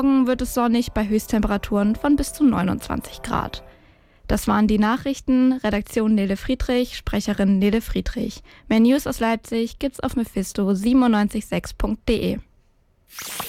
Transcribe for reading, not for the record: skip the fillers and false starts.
Morgen wird es sonnig bei Höchsttemperaturen von bis zu 29 Grad. Das waren die Nachrichten. Redaktion Nele Friedrich, Sprecherin Nele Friedrich. Mehr News aus Leipzig gibt's auf mephisto976.de.